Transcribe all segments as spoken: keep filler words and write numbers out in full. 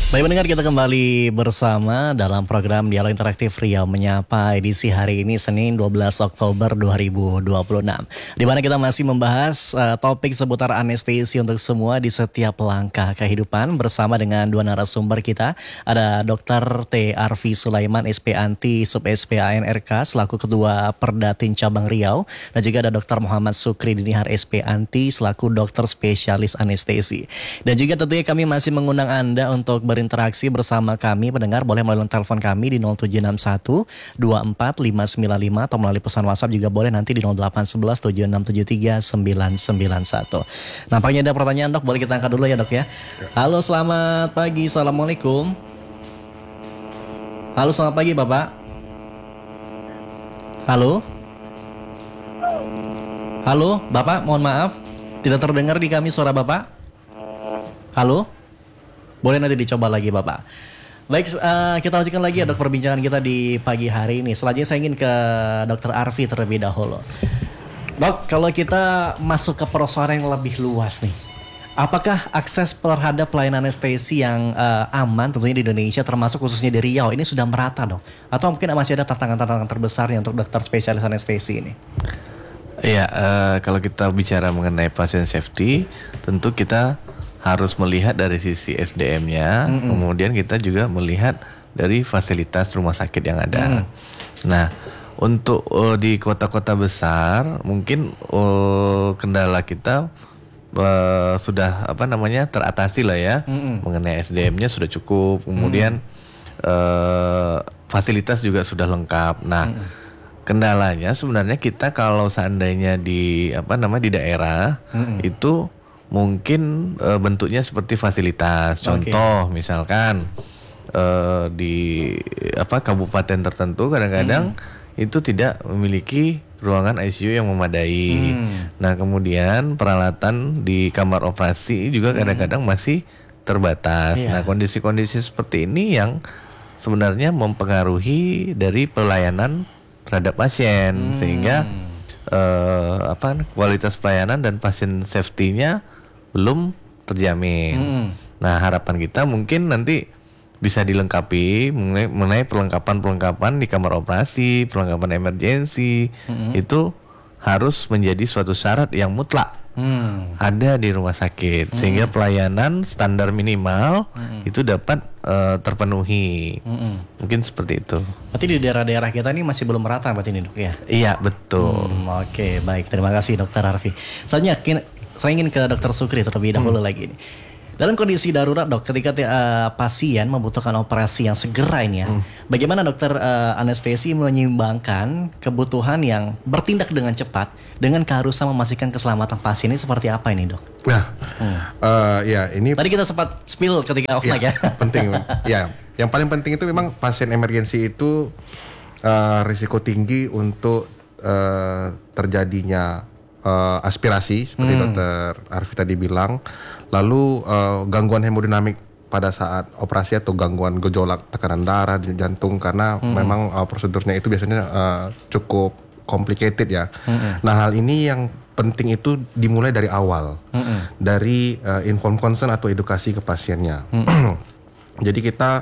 Baik pendengar, kita kembali bersama dalam program Dialog Interaktif Riau Menyapa edisi hari ini Senin dua belas Oktober dua ribu dua puluh enam. Di mana kita masih membahas uh, topik seputar anestesi untuk semua di setiap langkah kehidupan bersama dengan dua narasumber kita. Ada dokter T. Arfi Sulaiman S P Anti Sub S P A N R K selaku Ketua Perdatin Cabang Riau, dan juga ada dokter Muhammad Sukri Dinihar S P Anti selaku dokter spesialis anestesi. Dan juga tentunya kami masih mengundang Anda untuk berinteraksi bersama kami pendengar, boleh melalui telepon kami di nol tujuh enam satu dua empat lima sembilan lima atau melalui pesan WhatsApp juga boleh nanti di nol delapan satu satu tujuh enam tujuh tiga sembilan sembilan satu. Nampaknya ada pertanyaan, Dok, boleh kita angkat dulu ya, Dok ya. Halo, selamat pagi. Assalamualaikum. Halo, selamat pagi Bapak. Halo. Halo, Bapak, mohon maaf tidak terdengar di kami suara Bapak. Halo. Boleh nanti dicoba lagi Bapak. Baik, uh, kita lanjutkan lagi ya Dok perbincangan kita di pagi hari ini. Selanjutnya saya ingin ke dokter Arfi terlebih dahulu. Dok, kalau kita masuk ke persoalan yang lebih luas nih, apakah akses terhadap pelayanan anestesi yang uh, aman tentunya di Indonesia termasuk khususnya di Riau ini sudah merata dong? Atau mungkin masih ada tantangan-tantangan terbesarnya untuk dokter spesialis anestesi ini? Iya, uh, kalau kita bicara mengenai patient safety, tentu kita harus melihat dari sisi S D M-nya, mm-hmm. kemudian kita juga melihat dari fasilitas rumah sakit yang ada. Mm. Nah, untuk uh, di kota-kota besar, mungkin uh, kendala kita uh, sudah apa namanya teratasi lah ya, mm-hmm. mengenai S D M-nya sudah cukup, kemudian mm. uh, fasilitas juga sudah lengkap. Nah, mm. kendalanya sebenarnya kita kalau seandainya di apa namanya di daerah mm-hmm. itu mungkin e, bentuknya seperti fasilitas. Contoh, okay. misalkan e, di apa kabupaten tertentu kadang-kadang hmm. itu tidak memiliki ruangan I C U yang memadai. Hmm. Nah, kemudian peralatan di kamar operasi juga kadang-kadang hmm. masih terbatas. Yeah. Nah, kondisi-kondisi seperti ini yang sebenarnya mempengaruhi dari pelayanan terhadap pasien, hmm. sehingga e, apa kualitas pelayanan dan pasien safety-nya belum terjamin. Hmm. Nah, harapan kita mungkin nanti bisa dilengkapi mengenai, mengenai perlengkapan-perlengkapan di kamar operasi, perlengkapan emergensi, hmm. itu harus menjadi suatu syarat yang mutlak hmm. ada di rumah sakit, hmm. sehingga pelayanan standar minimal hmm. itu dapat uh, terpenuhi. Hmm. Mungkin seperti itu. Berarti di daerah-daerah kita ini masih belum merata berarti ini, Dok ya? Iya, betul. Hmm, Oke, okay, baik. Terima kasih Dokter Arfi. Selanjutnya saya ingin ke dokter Sukri terlebih dahulu hmm. lagi nih. Dalam kondisi darurat Dok, ketika uh, pasien membutuhkan operasi yang segera ini ya, hmm. bagaimana dokter uh, anestesi menyeimbangkan kebutuhan yang bertindak dengan cepat dengan keharusan memastikan keselamatan pasien ini seperti apa ini, Dok? Nah, hmm. uh, ya ini. Tadi kita sempat spill ketika off mic ya. Penting, ya. Yang paling penting itu memang pasien emergensi itu uh, risiko tinggi untuk uh, terjadinya Uh, aspirasi seperti hmm. dokter Arfi tadi bilang, lalu uh, gangguan hemodinamik pada saat operasi atau gangguan gejolak tekanan darah di jantung karena hmm. memang uh, prosedurnya itu biasanya uh, cukup complicated ya. Hmm. Nah, hal ini yang penting itu dimulai dari awal, hmm. dari uh, informed consent atau edukasi ke pasiennya. Hmm. Jadi kita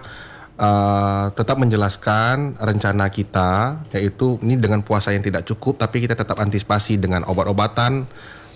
Uh, tetap menjelaskan rencana kita, yaitu ini dengan puasa yang tidak cukup, tapi kita tetap antisipasi dengan obat-obatan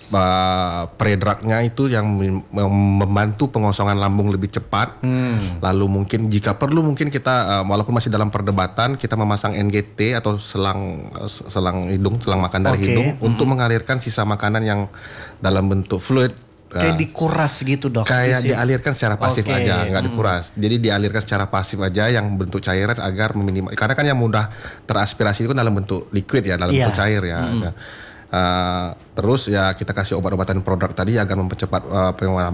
uh, pre-drugnya itu yang membantu pengosongan lambung lebih cepat. Hmm. Lalu mungkin jika perlu mungkin kita uh, walaupun masih dalam perdebatan kita memasang N G T atau selang uh, selang hidung, selang makan dari okay. hidung hmm. untuk mengalirkan sisa makanan yang dalam bentuk fluid. Kayak dikuras gitu, Dok. Kayak dialirkan secara pasif okay. aja, nggak dikuras. Hmm. Jadi dialirkan secara pasif aja yang bentuk cairan agar meminimal. Karena kan yang mudah teraspirasi itu kan dalam bentuk liquid ya, dalam yeah. bentuk cair ya. Hmm. ya. Uh, terus ya kita kasih obat-obatan produk tadi agar mempercepat uh,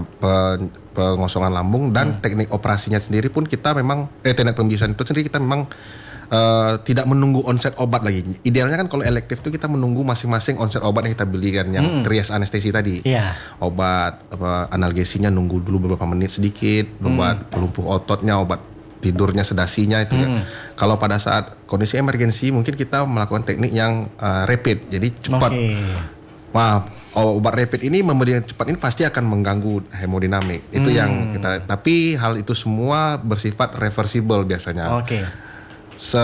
pengosongan lambung dan hmm. teknik operasinya sendiri pun kita memang eh teknik pembiusan itu sendiri kita memang Uh, tidak menunggu onset obat lagi. Idealnya kan kalau elektif itu kita menunggu masing-masing onset obat yang kita beli kan, yang mm. trias anestesi tadi. Yeah. Obat apa, analgesinya nunggu dulu beberapa menit sedikit, mm. obat pelumpuh ototnya, obat tidurnya, sedasinya itu mm. ya. Kalau pada saat kondisi emergensi mungkin kita melakukan teknik yang uh, rapid, jadi cepat. Okay. Maaf, obat rapid ini memberi yang cepat ini pasti akan mengganggu hemodinamik. Itu Hmm. yang kita, tapi hal itu semua bersifat reversible biasanya. Oke. Se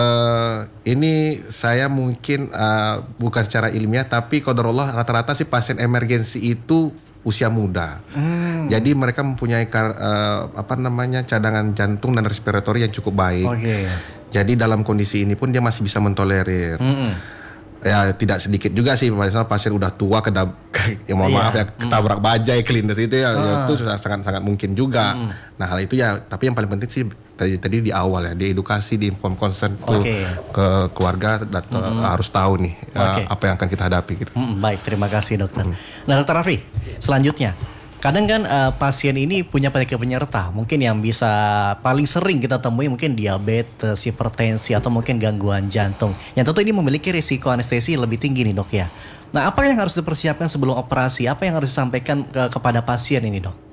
ini saya mungkin uh, bukan secara ilmiah, tapi qadarullah rata-rata sih pasien emergensi itu usia muda. Hmm. Jadi mereka mempunyai kar, uh, apa namanya cadangan jantung dan respiratori yang cukup baik. Oke. Jadi dalam kondisi ini pun dia masih bisa mentolerir. Mm-mm. Ya tidak sedikit juga sih, misalnya pasien udah tua kedab, ya mohon Iya. maaf ya ketabrak bajai kelindes itu ya, ya itu sudah sangat-sangat mungkin juga. Nah hal itu ya, tapi yang paling penting sih tadi tadi di awal ya, diedukasi, diinform consent tuh Oke. ke keluarga dan harus tahu nih ya, Oke. apa yang akan kita hadapi gitu. Mm, baik, terima kasih dokter. Nah dokter Raffi, selanjutnya, kadang kan eh, pasien ini punya penyakit penyerta, mungkin yang bisa paling sering kita temui mungkin diabetes, hipertensi, atau mungkin gangguan jantung. Yang tentu ini memiliki risiko anestesi lebih tinggi nih dok ya. Nah apa yang harus dipersiapkan sebelum operasi? Apa yang harus disampaikan ke- kepada pasien ini dok?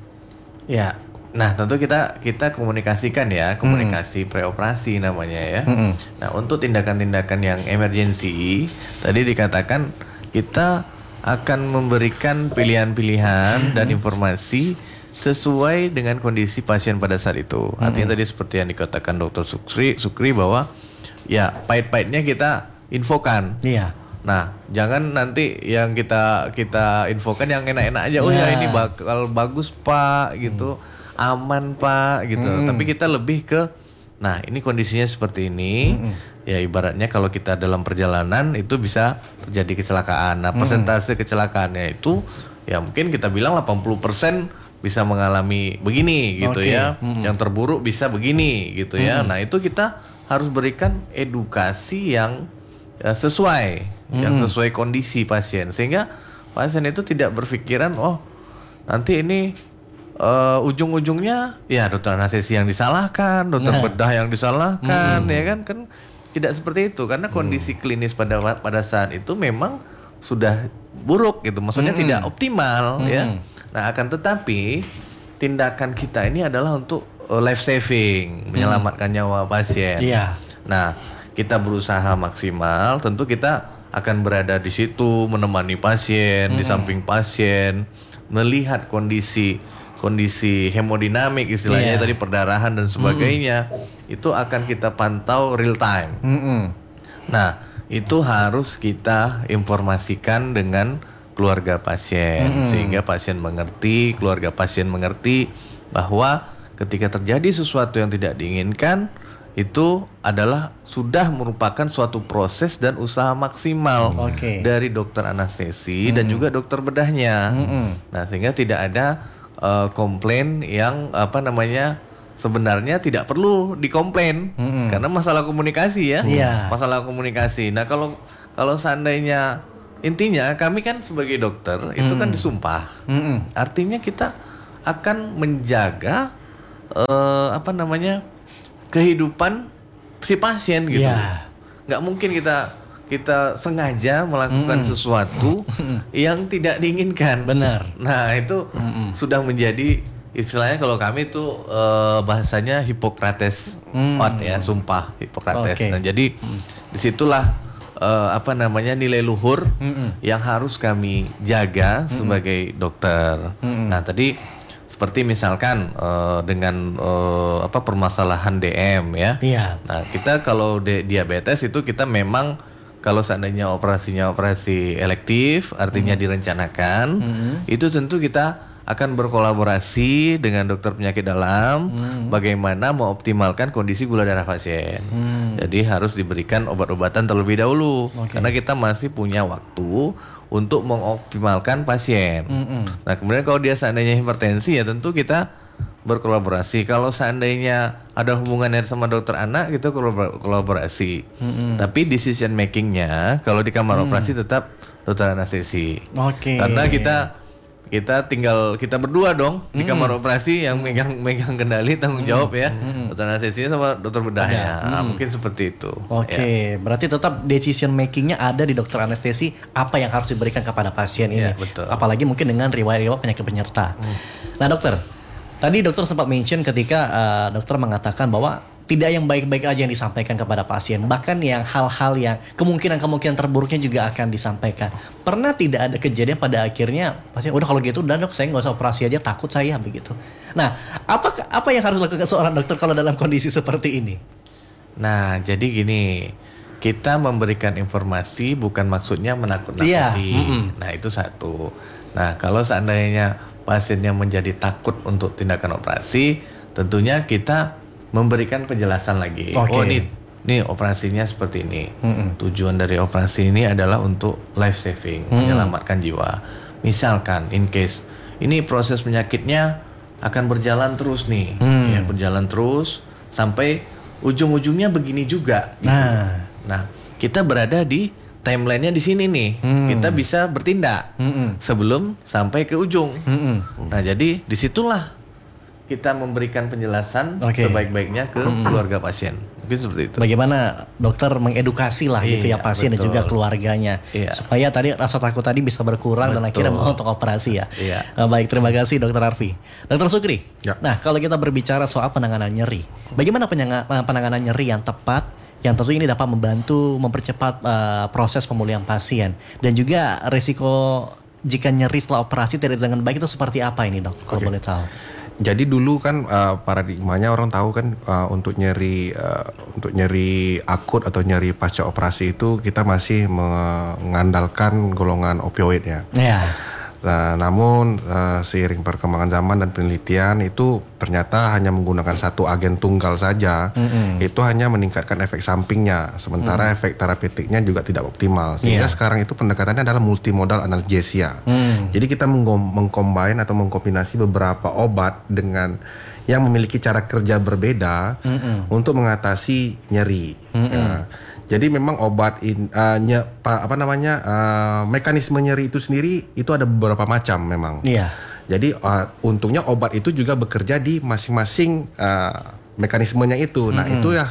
Ya, nah tentu kita kita komunikasikan ya, komunikasi preoperasi namanya ya. Nah untuk tindakan-tindakan yang emergency, tadi dikatakan kita akan memberikan pilihan-pilihan dan informasi sesuai dengan kondisi pasien pada saat itu. Artinya tadi seperti yang dikatakan dokter Sukri, Sukri bahwa ya pahit-pahitnya kita infokan. Iya. Nah, jangan nanti yang kita kita infokan yang enak-enak aja. Oh Nah. ya ini bakal bagus Pak gitu. Aman Pak gitu. Tapi kita lebih ke nah, ini kondisinya seperti ini. Ya ibaratnya kalau kita dalam perjalanan itu bisa terjadi kecelakaan. Nah, persentase kecelakaannya itu ya mungkin kita bilang delapan puluh persen bisa mengalami begini gitu Oke. ya. Yang terburuk bisa begini gitu ya. Nah, itu kita harus berikan edukasi yang ya, sesuai, yang sesuai kondisi pasien, sehingga pasien itu tidak berpikiran oh nanti ini uh, ujung-ujungnya ya dokter anestesi yang disalahkan, dokter Nah. bedah yang disalahkan, ya kan kan tidak seperti itu karena kondisi klinis pada pada saat itu memang sudah buruk gitu, maksudnya tidak optimal ya. Nah akan tetapi tindakan kita ini adalah untuk uh, life saving, menyelamatkan nyawa pasien. Iya. Nah, kita berusaha maksimal, tentu kita akan berada di situ menemani pasien, di samping pasien, melihat kondisi kondisi hemodinamik istilahnya Iya. tadi perdarahan dan sebagainya. Itu akan kita pantau real time. Mm-mm. Nah, itu harus kita informasikan dengan keluarga pasien sehingga pasien mengerti, keluarga pasien mengerti bahwa ketika terjadi sesuatu yang tidak diinginkan itu adalah sudah merupakan suatu proses dan usaha maksimal Oke. dari dokter anestesi dan juga dokter bedahnya. Nah, sehingga tidak ada uh, komplain yang apa namanya sebenarnya tidak perlu dikomplain karena masalah komunikasi ya. Iya. Masalah komunikasi. Nah, kalau kalau seandainya intinya kami kan sebagai dokter itu kan disumpah. Mm-mm. Artinya kita akan menjaga eh, apa namanya kehidupan si pasien gitu. Iya. Nggak mungkin kita kita sengaja melakukan sesuatu yang tidak diinginkan. Benar. Nah itu sudah menjadi istilahnya kalau kami itu eh, bahasanya Hippocrates Oath ya, sumpah Hippocrates. Oke. Nah jadi disitulah eh, apa namanya nilai luhur yang harus kami jaga sebagai dokter. Nah tadi seperti misalkan eh, dengan eh, apa permasalahan D M ya. Iya. Nah kita kalau di- diabetes itu kita memang kalau seandainya operasinya operasi elektif artinya direncanakan itu tentu kita akan berkolaborasi dengan dokter penyakit dalam bagaimana mengoptimalkan kondisi gula darah pasien. Jadi harus diberikan obat-obatan terlebih dahulu karena kita masih punya waktu untuk mengoptimalkan pasien. Nah kemudian kalau dia seandainya hipertensi ya tentu kita berkolaborasi. Kalau seandainya ada hubungannya sama dokter anak kita kolabor- kolaborasi. Tapi decision makingnya kalau di kamar operasi tetap dokter anestesi. Oke. Karena kita kita tinggal kita berdua dong di kamar operasi yang megang megang kendali tanggung jawab ya dokter anestesinya sama dokter bedahnya. Nah, mungkin seperti itu. Oke, Ya. berarti tetap decision makingnya ada di dokter anestesi apa yang harus diberikan kepada pasien ini. Ya, betul. Apalagi mungkin dengan riwayat-riwayat penyakit penyerta. Nah dokter, tadi dokter sempat mention ketika uh, dokter mengatakan bahwa tidak yang baik-baik aja yang disampaikan kepada pasien, bahkan yang hal-hal yang kemungkinan-kemungkinan terburuknya juga akan disampaikan. Pernah tidak ada kejadian pada akhirnya pasien udah kalau gitu udah dok saya nggak usah operasi aja, takut saya begitu. Nah, apa apa yang harus dilakukan seorang dokter kalau dalam kondisi seperti ini? Nah, jadi gini, kita memberikan informasi bukan maksudnya menakut-nakuti. Iya. Nah, itu satu. Nah, kalau seandainya pasiennya menjadi takut untuk tindakan operasi, tentunya kita memberikan penjelasan lagi. Okay. Oh, nih, nih operasinya seperti ini. Mm-mm. Tujuan dari operasi ini adalah untuk life saving, mm-mm. menyelamatkan jiwa. Misalkan, in case ini proses penyakitnya akan berjalan terus nih, mm. ya berjalan terus sampai ujung-ujungnya begini juga. Gitu. Nah, nah kita berada di timelinenya di sini nih, mm. kita bisa bertindak Mm-mm. sebelum sampai ke ujung. Mm-mm. Nah, jadi disitulah kita memberikan penjelasan okay. sebaik-baiknya ke mm-hmm. keluarga pasien. Mungkin seperti itu. Bagaimana dokter mengedukasi lah gitu ya pasien betul. Dan juga keluarganya. Iya. Supaya tadi rasa takut tadi bisa berkurang betul. Dan akhirnya mau untuk operasi ya. Iya. Nah, baik, terima kasih dokter Arfi. Dokter Sukri, ya. Nah kalau kita berbicara soal penanganan nyeri. Bagaimana penanganan nyeri yang tepat? Yang tentu ini dapat membantu mempercepat uh, proses pemulihan pasien. Dan juga risiko jika nyeri setelah operasi tidak dengan baik itu seperti apa ini dok? Kalau okay. boleh tahu. Jadi dulu kan uh, paradigmanya orang tahu kan uh, untuk nyeri uh, untuk nyeri akut atau nyeri pasca operasi itu kita masih mengandalkan golongan opioid ya. Yeah. Nah, namun uh, seiring perkembangan zaman dan penelitian itu ternyata hanya menggunakan satu agen tunggal saja, mm-hmm. itu hanya meningkatkan efek sampingnya, sementara mm. efek terapeutiknya juga tidak optimal. Sehingga yeah. sekarang itu pendekatannya adalah multimodal analgesia. Mm. Jadi kita meng- mengcombine atau mengkombinasi beberapa obat dengan yang memiliki cara kerja berbeda mm-hmm. untuk mengatasi nyeri. Mm-hmm. Ya. Jadi memang obat in, uh, nye, pa, apa namanya uh, mekanisme nyeri itu sendiri itu ada beberapa macam memang. Iya. Jadi uh, untungnya obat itu juga bekerja di masing-masing uh, mekanismenya itu. Nah mm-hmm. itu ya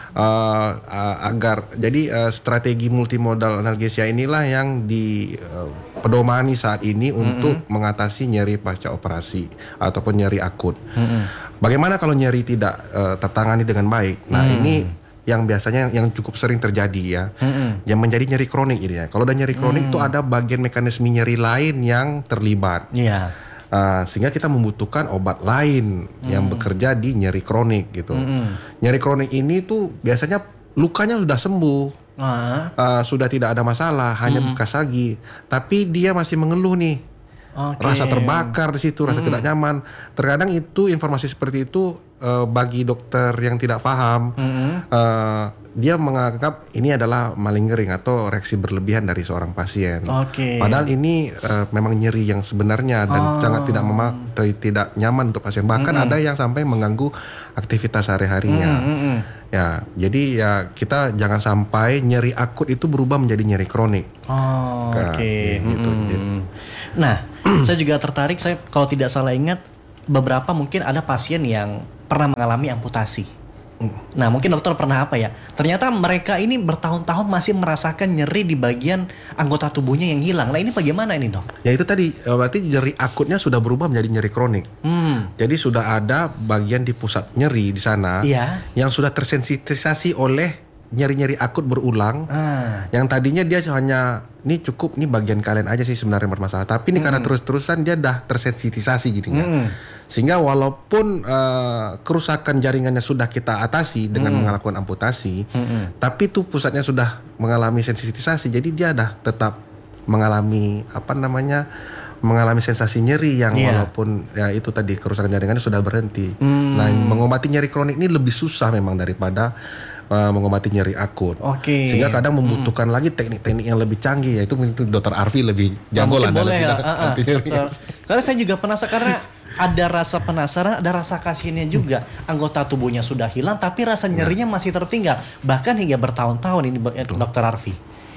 uh, uh, agar jadi uh, strategi multimodal analgesia inilah yang dipedomani uh, saat ini mm-hmm. untuk mengatasi nyeri pasca operasi ataupun nyeri akut. Mm-hmm. Bagaimana kalau nyeri tidak uh, tertangani dengan baik? Nah mm. ini yang biasanya yang cukup sering terjadi ya, mm-hmm. yang menjadi nyeri kronik ini ya. Kalau udah nyeri kronik itu mm. ada bagian mekanisme nyeri lain yang terlibat, yeah. uh, sehingga kita membutuhkan obat lain mm. yang bekerja di nyeri kronik gitu. Mm-hmm. Nyeri kronik ini tuh biasanya lukanya sudah sembuh, uh. Uh, sudah tidak ada masalah, hanya mm. bekas lagi, tapi dia masih mengeluh nih. Okay. Rasa terbakar di situ, rasa mm. tidak nyaman. Terkadang itu informasi seperti itu uh, bagi dokter yang tidak paham, mm. uh, dia menganggap ini adalah malingering atau reaksi berlebihan dari seorang pasien. Okay. Padahal ini uh, memang nyeri yang sebenarnya dan oh. sangat tidak mema- tidak nyaman untuk pasien. Bahkan mm-hmm. ada yang sampai mengganggu aktivitas sehari-harinya. Mm-hmm. Ya, jadi ya kita jangan sampai nyeri akut itu berubah menjadi nyeri kronik. Oh, oke. Okay. Gitu. Mm-hmm. Jadi, nah, saya juga tertarik. Saya kalau tidak salah ingat beberapa mungkin ada pasien yang pernah mengalami amputasi. Nah mungkin dokter pernah apa ya, ternyata mereka ini bertahun-tahun masih merasakan nyeri di bagian anggota tubuhnya yang hilang. Nah ini bagaimana ini dok? Ya itu tadi berarti nyeri akutnya sudah berubah menjadi nyeri kronik. hmm. Jadi sudah ada bagian di pusat nyeri di sana yeah. yang sudah tersensitisasi oleh nyeri-nyeri akut berulang. ah. Yang tadinya dia hanya ini cukup nih bagian kalian aja sih sebenarnya bermasalah, tapi ini hmm. karena terus-terusan dia dah tersensitisasi jadinya. hmm. Sehingga walaupun uh, kerusakan jaringannya sudah kita atasi dengan hmm. melakukan amputasi, hmm. tapi tuh pusatnya sudah mengalami sensitisasi, jadi dia dah tetap mengalami apa namanya mengalami sensasi nyeri yang yeah. walaupun ya itu tadi kerusakan jaringannya sudah berhenti. hmm. Nah mengobati nyeri kronik ini lebih susah memang daripada uh, mengobati nyeri akut. Okay. Sehingga kadang membutuhkan hmm. lagi teknik-teknik yang lebih canggih, yaitu itu dokter Arfi lebih jago lah dalam ya. uh, uh, Karena saya juga penasaran karena ada rasa penasaran, ada rasa kasihannya juga. Anggota tubuhnya sudah hilang, tapi rasa nyerinya masih tertinggal. Bahkan hingga bertahun-tahun ini dokter Arfi.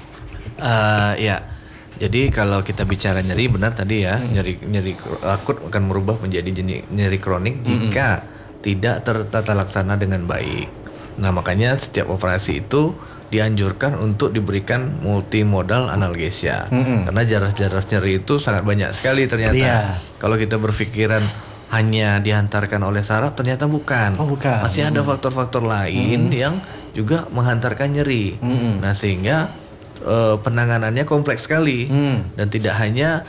Uh, ya, jadi kalau kita bicara nyeri, benar tadi ya, hmm. nyeri nyeri akut akan merubah menjadi nyeri kronik jika hmm. tidak tertata laksana dengan baik. Nah makanya setiap operasi itu dianjurkan untuk diberikan multimodal analgesia. Mm-hmm. Karena jaras-jaras nyeri itu sangat banyak sekali ternyata. Yeah. Kalau kita berpikiran, hanya dihantarkan oleh saraf, ternyata bukan. Oh, bukan. Masih ada faktor-faktor lain Hmm. yang juga menghantarkan nyeri. Hmm. Nah, sehingga uh, penanganannya kompleks sekali Hmm. dan tidak hanya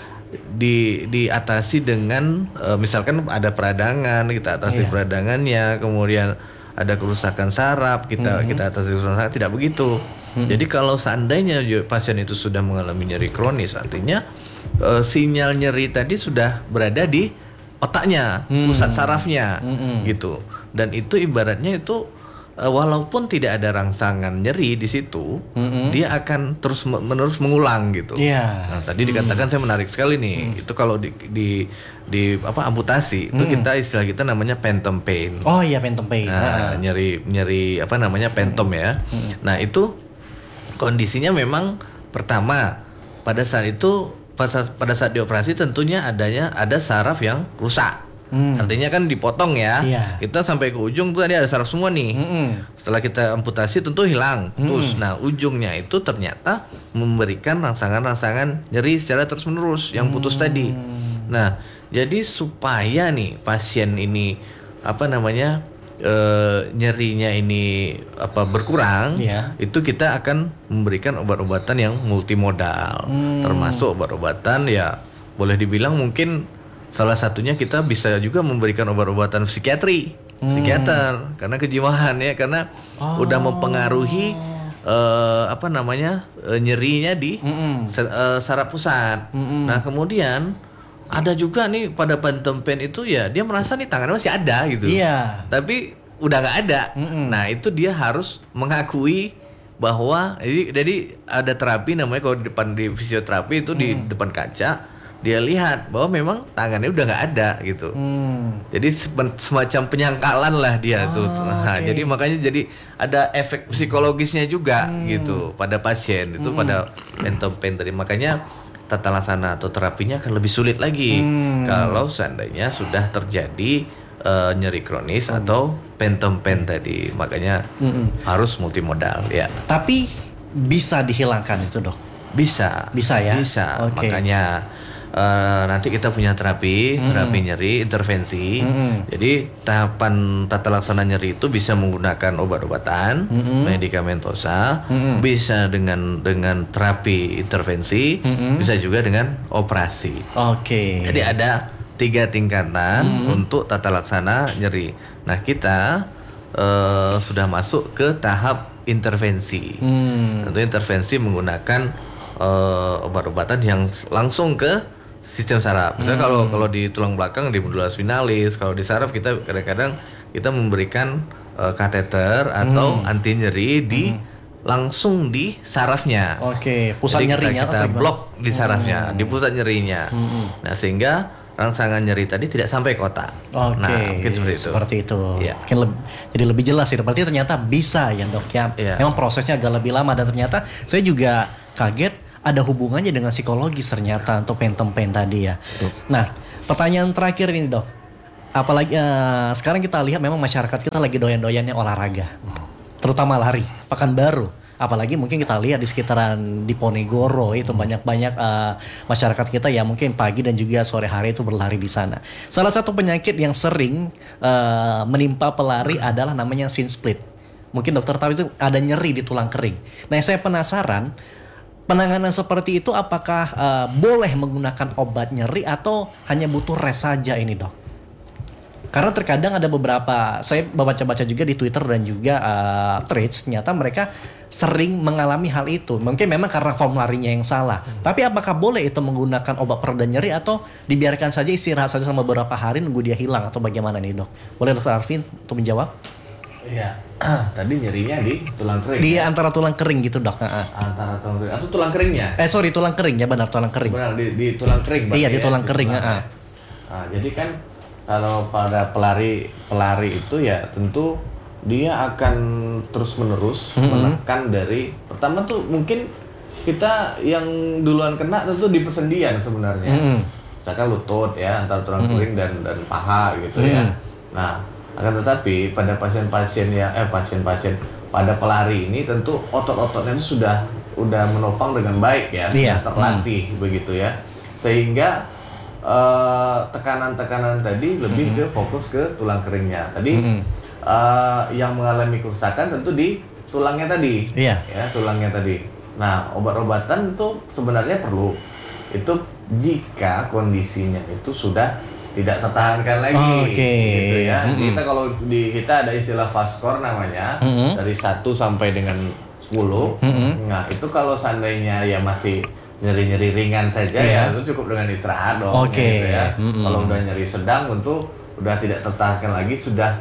di diatasi dengan uh, misalkan ada peradangan, kita atasi Iya. peradangannya, kemudian ada kerusakan saraf, kita kita atasi kerusakan saraf, tidak begitu. Jadi kalau seandainya pasien itu sudah mengalami nyeri kronis, artinya uh, sinyal nyeri tadi sudah berada di otaknya, pusat sarafnya, gitu. Dan itu ibaratnya itu uh, walaupun tidak ada rangsangan nyeri di situ, dia akan terus me- menerus mengulang gitu. Iya. Nah, tadi dikatakan saya menarik sekali nih. Itu kalau di di di apa amputasi itu kita istilah kita namanya phantom pain. Oh iya, phantom pain. Nah, nyeri nyeri apa namanya phantom ya. Nah, itu kondisinya memang pertama pada saat itu pada, pada saat dioperasi tentunya adanya ada saraf yang rusak. Artinya kan dipotong ya. Iya. Kita sampai ke ujung tuh tadi ada saraf semua nih. Setelah kita amputasi tentu hilang. Terus nah ujungnya itu ternyata memberikan rangsangan-rangsangan nyeri secara terus-menerus yang putus tadi. Nah, jadi supaya nih pasien ini apa namanya e, nyerinya ini apa berkurang, Iya. itu kita akan memberikan obat-obatan yang multimodal, termasuk obat-obatan ya boleh dibilang mungkin salah satunya kita bisa juga memberikan obat-obatan psikiatri, psikiater karena kejiwaan ya, karena udah mempengaruhi eh, apa namanya eh, nyerinya di sa- eh, saraf pusat. Nah kemudian ada juga nih pada phantom pain itu ya dia merasa nih tangannya masih ada gitu. Iya. Tapi udah nggak ada. Nah itu dia harus mengakui bahwa jadi, jadi ada terapi namanya kalau di depan di fisioterapi itu di depan kaca dia lihat bahwa memang tangannya udah nggak ada gitu. Jadi sem- semacam penyangkalan lah dia tuh. Nah, oke. jadi makanya jadi ada efek psikologisnya juga gitu pada pasien itu pada phantom pain tadi. Makanya tata laksana atau terapinya akan lebih sulit lagi kalau seandainya sudah terjadi uh, nyeri kronis atau phantom pain tadi. Makanya harus multimodal ya. Tapi bisa dihilangkan itu, Dok? Bisa. Bisa ya? Bisa. Oke. Makanya uh, nanti kita punya terapi, terapi nyeri, intervensi. Jadi tahapan tata laksana nyeri itu bisa menggunakan obat-obatan, medikamentosa, bisa dengan dengan terapi intervensi, bisa juga dengan operasi. Oke. Jadi ada tiga tingkatan untuk tata laksana nyeri. Nah kita uh, sudah masuk ke tahap intervensi. Tentu intervensi menggunakan uh, obat-obatan yang langsung ke sistem saraf. Misalnya kalau kalau di tulang belakang di medula spinalis, kalau di saraf kita kadang-kadang kita memberikan uh, kateter atau anti nyeri di langsung di sarafnya. Oke, pusat Jadi nyerinya kita, kita atau gimana? blok di sarafnya, di pusat nyerinya. Nah, sehingga rangsangan nyeri tadi tidak sampai ke otak. Oke, Nah, mungkin seperti itu. seperti itu. Iya. Mungkin leb- jadi lebih jelas ya. Berarti ternyata bisa ya, Dok ya. Iya. Memang prosesnya agak lebih lama dan ternyata saya juga kaget ada hubungannya dengan psikologis ternyata untuk phantom pain tadi ya. Nah, pertanyaan terakhir ini, Dok. Apalagi eh, sekarang kita lihat memang masyarakat kita lagi doyan-doyannya olahraga. Terutama lari, Pekanbaru. Apalagi mungkin kita lihat di sekitaran Diponegoro itu banyak-banyak eh, masyarakat kita yang mungkin pagi dan juga sore hari itu berlari di sana. Salah satu penyakit yang sering eh, menimpa pelari adalah namanya shin split. Mungkin dokter tahu itu ada nyeri di tulang kering. Nah, saya penasaran penanganan seperti itu apakah eh, boleh menggunakan obat nyeri atau hanya butuh rest saja ini, Dok? Karena terkadang ada beberapa, saya baca-baca juga di Twitter dan juga uh, threads, ternyata mereka sering mengalami hal itu. Mungkin memang karena form larinya yang salah. Hmm. Tapi apakah boleh itu menggunakan obat pereda nyeri atau dibiarkan saja istirahat saja selama beberapa hari nunggu dia hilang atau bagaimana nih, Dok? Boleh Dokter Arvin untuk menjawab? Iya. Tadi nyerinya di tulang kering. Di antara tulang kering gitu, Dok. Nah, Antara tulang kering atau tulang keringnya? eh sorry, tulang kering ya, benar tulang kering. Benar di, di tulang kering. Iya, berarti di tulang kering, tulang. ah. Nah, jadi kan kalau pada pelari pelari itu ya tentu dia akan terus menerus menekan dari pertama tuh mungkin kita yang duluan kena tentu di persendian sebenarnya. Misalkan lutut ya antara tulang kering dan dan paha gitu ya. Nah akan tetapi pada pasien-pasien ya eh pasien-pasien pada pelari ini tentu otot-ototnya itu sudah udah menopang dengan baik ya, Iya. sudah terlatih begitu ya, sehingga uh, tekanan-tekanan tadi lebih mm-hmm. ke fokus ke tulang keringnya. Tadi mm-hmm. uh, yang mengalami kerusakan tentu di tulangnya tadi, iya. ya tulangnya tadi. Nah, obat-obatan itu sebenarnya perlu. Itu jika kondisinya itu sudah tidak tertahankan lagi, oh, okay. gitu ya. Mm-hmm. Kita kalau di kita ada istilah fast score namanya, mm-hmm. dari satu sampai dengan sepuluh. Mm-hmm. Nah, itu kalau seandainya ya masih nyeri-nyeri ringan saja yeah. ya, itu cukup dengan istirahat dong. Oke. Okay. Gitu ya. Mm-hmm. Kalau udah nyeri sedang, tentu udah tidak tertahankan lagi, sudah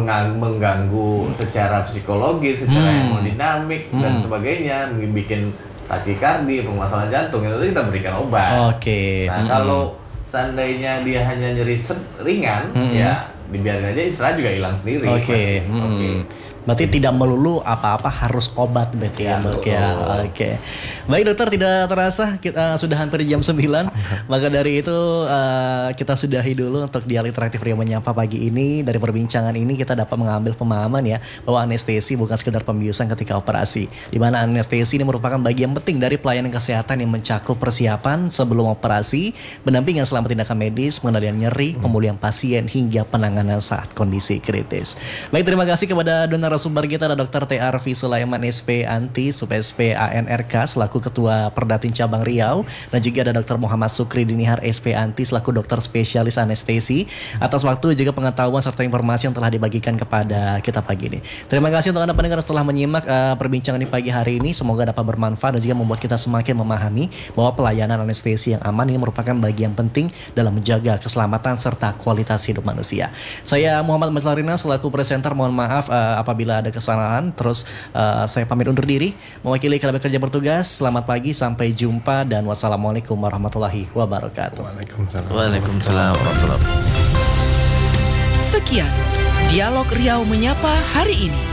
mengganggu secara psikologis, secara mm. hemodinamik mm. dan sebagainya, bikin takikardi, permasalahan jantung, itu kita berikan obat. Oke. Okay. Nah, mm-hmm. kalau seandainya dia hanya nyeri ringan, mm-hmm. ya dibiarkan aja, istirahat juga hilang sendiri. Oke. Okay. Mm-hmm. Okay. Berarti tidak melulu apa-apa harus obat berarti ya, dok ya. Oke. Okay. Baik dokter, tidak terasa kita uh, sudah hampir jam sembilan. Maka dari itu uh, kita sudahi dulu untuk Dialog Interaktif Ria Menyapa pagi ini. Dari perbincangan ini kita dapat mengambil pemahaman ya bahwa anestesi bukan sekedar pembiusan ketika operasi. Di mana anestesi ini merupakan bagian penting dari pelayanan kesehatan yang mencakup persiapan sebelum operasi, pendampingan selama tindakan medis, pengendalian nyeri, pemulihan pasien hingga penanganan saat kondisi kritis. Baik, terima kasih kepada donor sumber kita ada Dokter T. Arfi Sulaiman S P Anti Sub S P A N R K selaku Ketua Perdatin Cabang Riau, dan juga ada Dokter Muhammad Sukri Dinihar S P Anti selaku dokter spesialis anestesi atas waktu juga pengetahuan serta informasi yang telah dibagikan kepada kita pagi ini. Terima kasih untuk Anda pendengar setelah menyimak uh, perbincangan di pagi hari ini, semoga dapat bermanfaat dan juga membuat kita semakin memahami bahwa pelayanan anestesi yang aman ini merupakan bagian penting dalam menjaga keselamatan serta kualitas hidup manusia. Saya Muhammad Mazlarina selaku presenter, mohon maaf uh, apabila Bila ada kesalahan. Terus uh, saya pamit undur diri mewakili kerabat kerja bertugas. Selamat pagi, sampai jumpa dan wassalamualaikum warahmatullahi wabarakatuh. Waalaikumsalam. Waalaikumsalam warahmatullahi wabarakatuh. Sekian Dialog Riau Menyapa hari ini.